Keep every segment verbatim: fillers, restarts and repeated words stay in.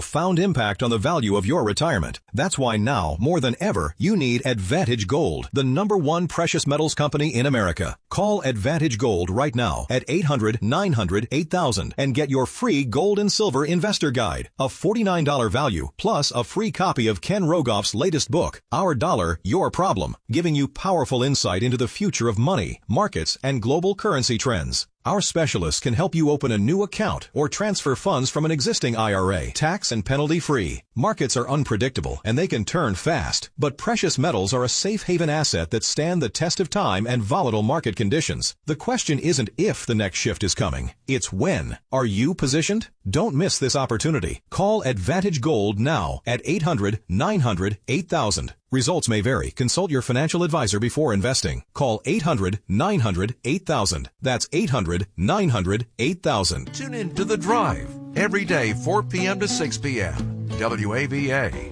profound impact on the value of your retirement. That's why now, more than ever, you need Advantage Gold, the number one precious metals company in America. Call Advantage Gold right now at eight hundred, nine hundred, eight thousand and get your free Gold and Silver Investor Guide, a forty-nine dollars value, plus a free copy of Ken Rogoff's latest book, Our Dollar, Your Problem, giving you powerful insight into the future of money, markets, and global currency trends. Our specialists can help you open a new account or transfer funds from an existing I R A, tax and penalty free. Markets are unpredictable and they can turn fast, but precious metals are a safe haven asset that stand the test of time and volatile market conditions. The question isn't if the next shift is coming, it's when. Are you positioned? Don't miss this opportunity. Call Advantage Gold now at eight hundred, nine hundred, eight thousand. Results may vary. Consult your financial advisor before investing. Call eight hundred, nine hundred, eight thousand. That's eight hundred, nine hundred, eight thousand. Tune in to The Drive every day, four p.m. to six p.m. W A V A.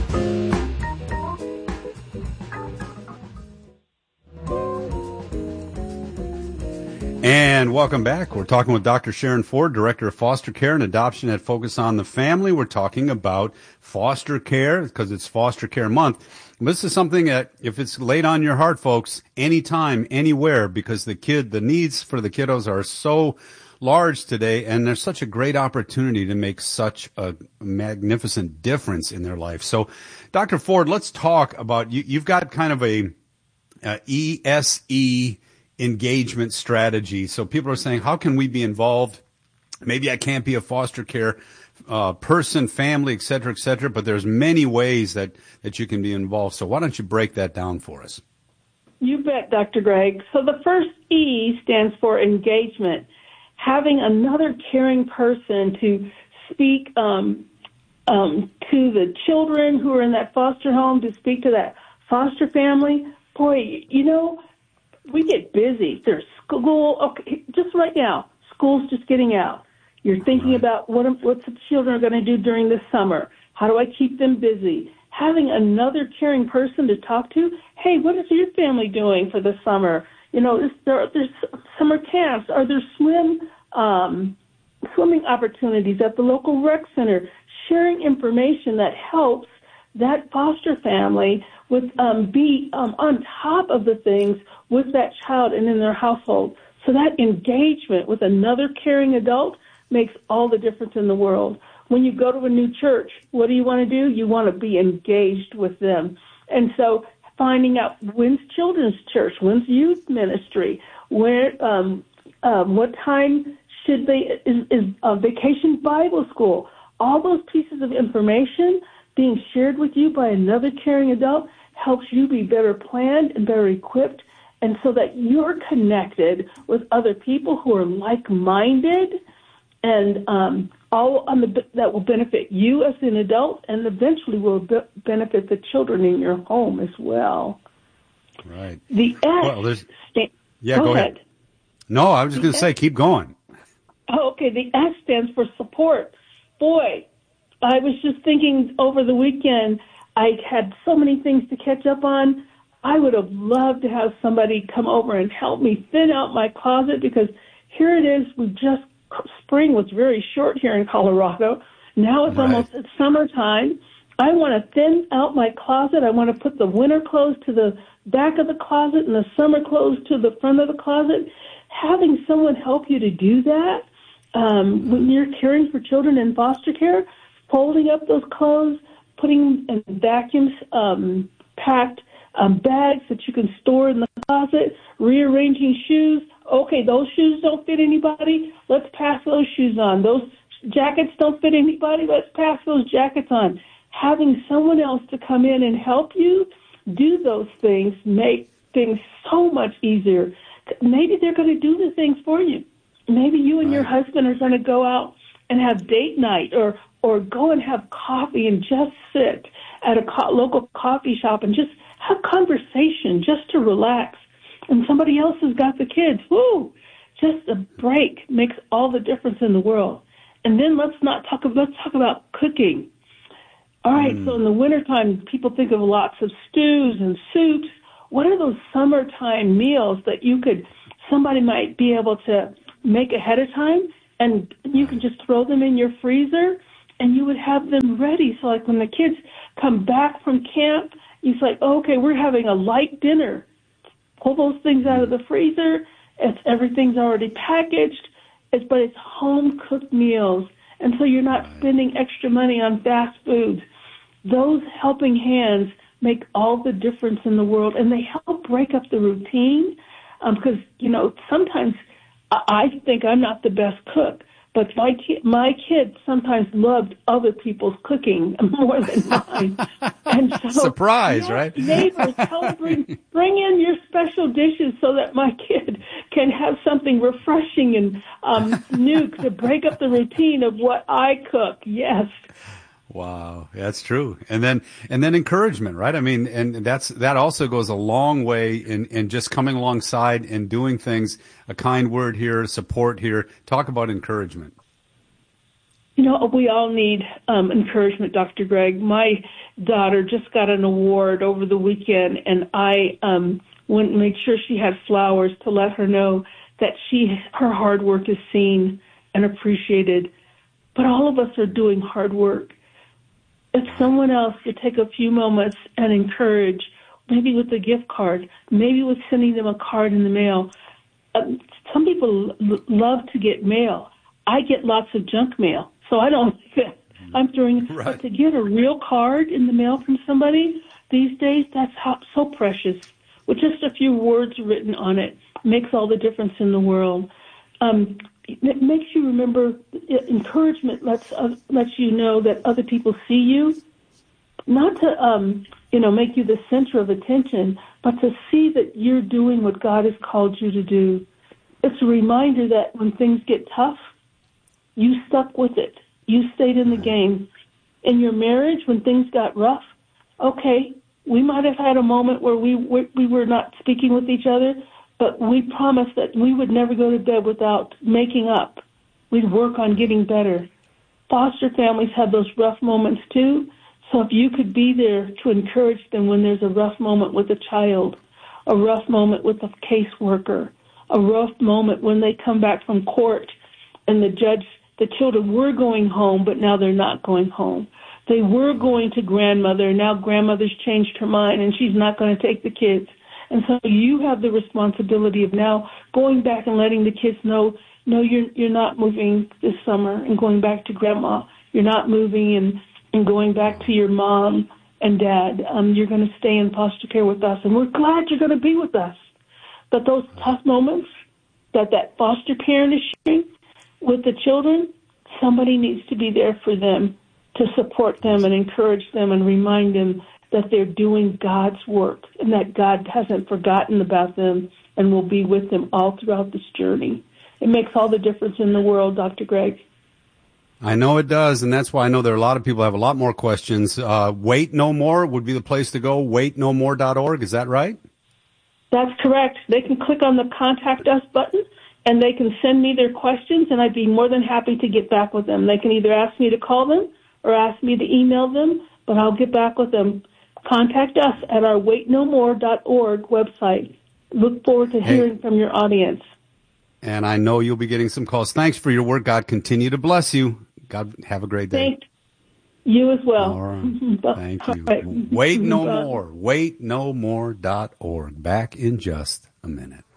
And welcome back. We're talking with Doctor Sharon Ford, Director of Foster Care and Adoption at Focus on the Family. We're talking about foster care because it's Foster Care Month. This is something that, if it's laid on your heart, folks, anytime, anywhere, because the kid, the needs for the kiddos are so large today, and there's such a great opportunity to make such a magnificent difference in their life. So, Doctor Ford, let's talk about, you, you've got kind of a, a E S E engagement strategy. So people are saying, how can we be involved? Maybe I can't be a foster care uh, person, family, et cetera, et cetera, but there's many ways that, that you can be involved. So why don't you break that down for us? You bet, Doctor Greg. So the first E stands for engagement. Having another caring person to speak um, um, to the children who are in that foster home, to speak to that foster family. Boy, you know, we get busy. There's school. Okay, just right now, school's just getting out. You're thinking right. about what what the children are going to do during the summer. How do I keep them busy? Having another caring person to talk to. Hey, what is your family doing for the summer? You know, is there, there's summer camps. Are there swim um, swimming opportunities at the local rec center? Sharing information that helps that foster family with um, be um, on top of the things with that child and in their household. So that engagement with another caring adult makes all the difference in the world. When you go to a new church, what do you want to do? You want to be engaged with them. And so finding out when's children's church, when's youth ministry, where, um, um, what time should they, is, is uh, vacation Bible school, all those pieces of information being shared with you by another caring adult helps you be better planned and better equipped, and so that you're connected with other people who are like-minded and um, all on the, that will benefit you as an adult and eventually will be, benefit the children in your home as well. Right. The S. Well, there's, sta- yeah, go, go ahead. ahead. No, I was just going to say, keep going. Oh, okay. The S stands for support. Boy, I was just thinking over the weekend, I had so many things to catch up on. I would have loved to have somebody come over and help me thin out my closet because here it is. We just, spring was very short here in Colorado. Now it's right. almost it's summertime. I want to thin out my closet. I want to put the winter clothes to the back of the closet and the summer clothes to the front of the closet. Having someone help you to do that um, when you're caring for children in foster care, folding up those clothes, putting in vacuums um, packed um, bags that you can store in the closet, rearranging shoes. Okay, those shoes don't fit anybody. Let's pass those shoes on. Those jackets don't fit anybody. Let's pass those jackets on. Having someone else to come in and help you do those things make things so much easier. Maybe they're going to do the things for you. Maybe you and your husband are going to go out and have date night or or go and have coffee and just sit at a co- local coffee shop and just have conversation just to relax. And somebody else has got the kids. Woo! Just a break makes all the difference in the world. And then let's not talk about, let's talk about cooking. All right, mm. so in the wintertime, people think of lots of stews and soups. What are those summertime meals that you could, somebody might be able to make ahead of time, and you can just throw them in your freezer and you would have them ready. So like when the kids come back from camp, you say, okay, we're having a light dinner. Pull those things out of the freezer. It's, everything's already packaged, it's, but it's home-cooked meals. And so you're not spending extra money on fast foods. Those helping hands make all the difference in the world, and they help break up the routine. Um, because, you know, sometimes I, I think I'm not the best cook, but my ki- my kids sometimes loved other people's cooking more than mine. And so, surprise, yes, right? Neighbors, help bring, bring in your special dishes so that my kid can have something refreshing and um, new to break up the routine of what I cook. Yes. Wow, that's true. And then and then encouragement, right? I mean, and that's that also goes a long way in, in just coming alongside and doing things, a kind word here, support here. Talk about encouragement. You know, we all need um, encouragement, Doctor Greg. My daughter just got an award over the weekend, and I um, went and made sure she had flowers to let her know that she her hard work is seen and appreciated. But all of us are doing hard work. If someone else could take a few moments and encourage, maybe with a gift card, maybe with sending them a card in the mail. Um, some people l- love to get mail. I get lots of junk mail, so I don't like that. I'm throwing, Right. But to get a real card in the mail from somebody these days, that's how, so precious. With just a few words written on it, makes all the difference in the world. Um, It makes you remember. Encouragement lets uh, lets you know that other people see you, not to um, you know make you the center of attention, but to see that you're doing what God has called you to do. It's a reminder that when things get tough, you stuck with it. You stayed in the game. In your marriage, when things got rough, okay, we might have had a moment where we we, we were not speaking with each other. But we promised that we would never go to bed without making up. We'd work on getting better. Foster families have those rough moments too. So if you could be there to encourage them when there's a rough moment with a child, a rough moment with a caseworker, a rough moment when they come back from court and the judge, the children were going home, but now they're not going home. They were going to grandmother, now grandmother's changed her mind and she's not going to take the kids. And so you have the responsibility of now going back and letting the kids know, no, you're you're not moving this summer and going back to grandma. You're not moving and, and going back to your mom and dad. Um, you're going to stay in foster care with us, and we're glad you're going to be with us. But those tough moments that that foster parent is sharing with the children, somebody needs to be there for them to support them and encourage them and remind them that they're doing God's work and that God hasn't forgotten about them and will be with them all throughout this journey. It makes all the difference in the world, Doctor Greg. I know it does, and that's why I know there are a lot of people who have a lot more questions. Uh, Wait No More would be the place to go, wait no more dot org. Is that right? That's correct. They can click on the Contact Us button, and they can send me their questions, and I'd be more than happy to get back with them. They can either ask me to call them or ask me to email them, but I'll get back with them. Contact us at our wait no more dot org website. Look forward to Hey. hearing from your audience. And I know you'll be getting some calls. Thanks for your work. God continue to bless you. God, have a great day. Thank you as well. All right. Thank you. All right. Wait no Bye. more. wait no more dot org. Back in just a minute.